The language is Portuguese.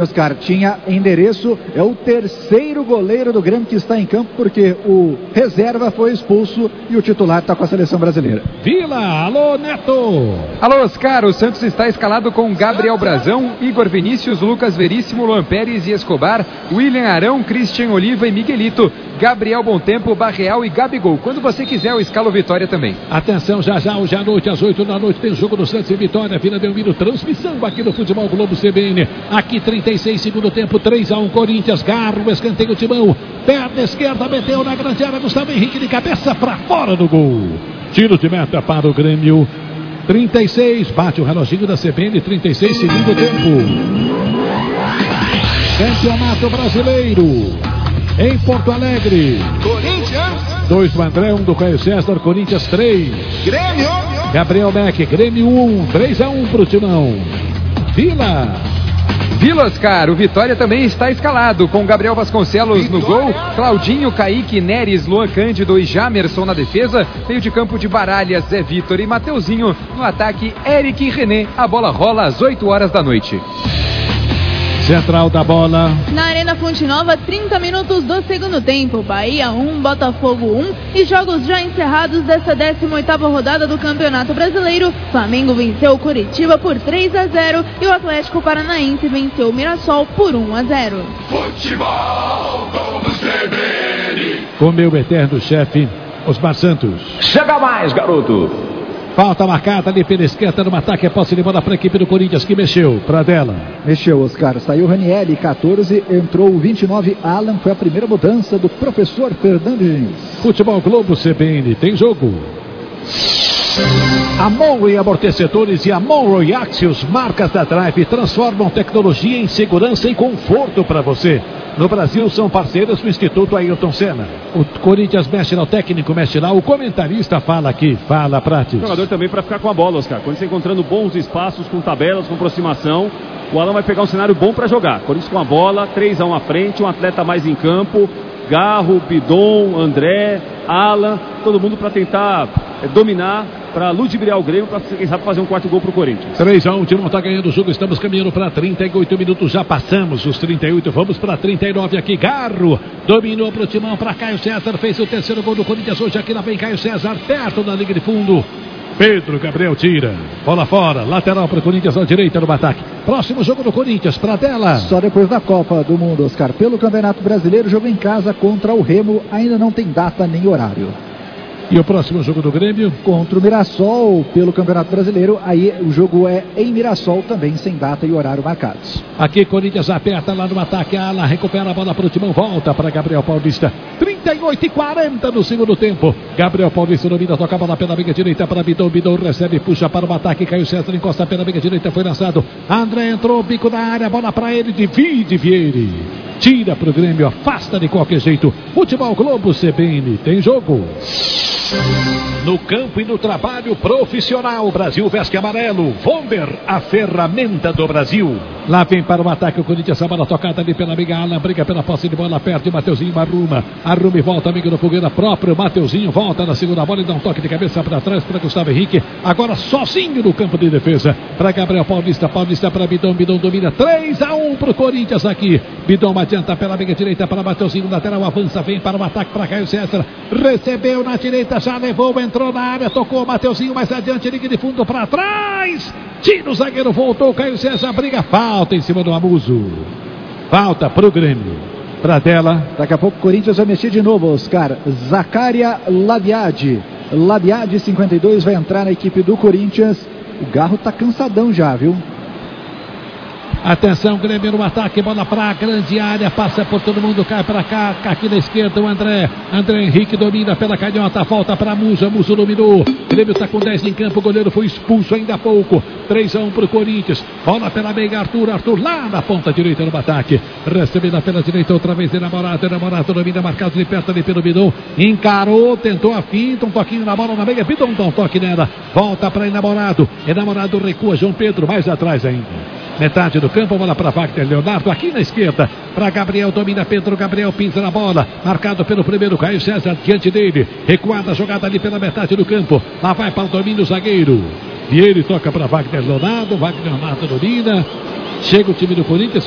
Oscar, tinha endereço, é o terceiro goleiro do Grêmio que está em campo, porque o reserva foi expulso e o titular está com a seleção brasileira. Vila, alô Neto. Alô Oscar, o Santos está escalado com Gabriel Brazão, Igor Vinícius, Lucas Veríssimo, Luan Pérez e Escobar, William Arão, Christian Oliva e Miguelito, Gabriel Bontempo, Barreal e Gabigol. Quando você quiser, eu escalo Vitória também. Atenção, já hoje à noite, às 8 da noite, tem jogo do Santos e Vitória, Vila Belmiro, transmissão aqui no Futebol Globo CBN, aqui 36, segundo tempo, 3-1, Corinthians, Garro, escanteio Timão, perna esquerda, meteu na grande área, Gustavo Henrique de cabeça para fora do gol. Tiro de meta para o Grêmio, 36, bate o reloginho da CBN, 36, segundo tempo. Campeonato Brasileiro, em Porto Alegre. Corinthians 2 do André, 1 do Caio César, Corinthians 3. Grêmio. Gabriel Beck, Grêmio 1, 3-1 pro Timão. Vila, Oscar, o Vitória também está escalado, com Gabriel Vasconcelos no gol, Claudinho, Kaique, Neres, Luan Cândido e Jamerson na defesa, meio de campo de Baralhas, Zé Vitor e Mateuzinho, no ataque Eric e René. A bola rola às 8 horas da noite. Central da bola. Na Arena Fonte Nova, 30 minutos do segundo tempo. Bahia 1, Botafogo 1 e jogos já encerrados dessa 18ª rodada do Campeonato Brasileiro. Flamengo venceu o Curitiba por 3-0 e o Atlético Paranaense venceu o Mirassol por 1-0. Futebol Globo CBN. Com meu eterno chefe, Osmar Santos. Chega mais, garoto. Falta marcada ali pela esquerda no ataque, é posse de bola para a equipe do Corinthians, que mexeu para dela. Mexeu, Oscar, saiu Ranieri, 14, entrou o 29, Alan, foi a primeira mudança do professor Fernando Diniz. Futebol Globo CBN, tem jogo. A Monroe Amortecedores e a Monroe Axios, marcas da Drive, transformam tecnologia em segurança e conforto para você. No Brasil são parceiros do Instituto Ayrton Senna. O Corinthians mexe lá, o técnico mexe lá, o comentarista fala aqui, fala Prates. O jogador também para ficar com a bola, Oscar. Quando você encontrando bons espaços, com tabelas, com aproximação, o Alan vai pegar um cenário bom para jogar. Corinthians com a bola, 3-1 à frente, um atleta mais em campo, Garro, Bidon, André, Alan, todo mundo para tentar dominar, para ludibriar o Grêmio, para quem sabe fazer um quarto gol para o Corinthians. 3-1, o Timão está ganhando o jogo, estamos caminhando para 38 minutos, já passamos os 38, vamos para 39 aqui, Garro, dominou para o Timão, para Caio César, fez o terceiro gol do Corinthians hoje, aqui lá vem Caio César, perto da linha de fundo, Pedro Gabriel tira, bola fora, lateral para o Corinthians à direita no ataque. Próximo jogo do Corinthians, para dela. Só depois da Copa do Mundo, Oscar, pelo Campeonato Brasileiro, jogo em casa contra o Remo, ainda não tem data nem horário. E o próximo jogo do Grêmio? Contra o Mirassol, pelo Campeonato Brasileiro. Aí o jogo é em Mirassol, também sem data e horário marcados. Aqui Corinthians aperta lá no ataque. Ala recupera a bola para o Timão. Volta para Gabriel Paulista. 38-40 no segundo tempo. Gabriel Paulista domina, toca a bola pela meia direita para Bidon. Bidon recebe, puxa para o ataque. Caio César encosta pela meia direita, foi lançado. André entrou, bico da área, bola para ele. Divide Vieira. Tira para o Grêmio, afasta de qualquer jeito. Futebol Globo CBN, tem jogo. No campo e no trabalho profissional, Brasil veste amarelo. Vomber, a ferramenta do Brasil. Lá vem para o ataque o Corinthians, a bola tocada ali pela amiga Alan, briga pela posse de bola, perde o Mateuzinho, arruma e volta, amigo do Fogueira, próprio Mateuzinho, volta na segunda bola e dá um toque de cabeça para trás para Gustavo Henrique, agora sozinho no campo de defesa, para Gabriel Paulista, Paulista para Bidon, Bidon domina, 3-1 para o Corinthians aqui, Bidon adianta pela amiga direita para Mateuzinho, lateral avança, vem para o ataque para Caio César, recebeu na direita, já levou, entrou na área, tocou o Mateuzinho, mais adiante, liga de fundo para trás, tira o zagueiro, voltou, Caio César, briga, falta em cima do Amuso, falta pro Grêmio, pra dela. Daqui a pouco o Corinthians vai mexer de novo, Oscar. Zaccaria Labiade, 52, vai entrar na equipe do Corinthians. O Garro tá cansadão já, viu? Atenção, Grêmio no ataque, bola para a grande área, passa por todo mundo, cai para cá, aqui na esquerda o André Henrique domina pela canhota, volta para Musa, Musa dominou, Grêmio está com 10 em campo, o goleiro foi expulso ainda há pouco, 3-1 para o Corinthians, bola pela meia, Arthur lá na ponta direita no ataque, recebida pela direita outra vez, Enamorado domina, marcado de perto ali pelo Bidon, encarou, tentou a finta, um toquinho na bola na meia, Bidon dá um toque nela, volta para Enamorado recua, João Pedro mais atrás ainda. Metade do campo, bola para Wagner Leonardo, aqui na esquerda, para Gabriel, domina Pedro, Gabriel pinta na bola, marcado pelo primeiro, Caio César, diante dele, recuada, jogada ali pela metade do campo, lá vai para o domínio o zagueiro, Vieira toca para Wagner Leonardo domina, chega o time do Corinthians,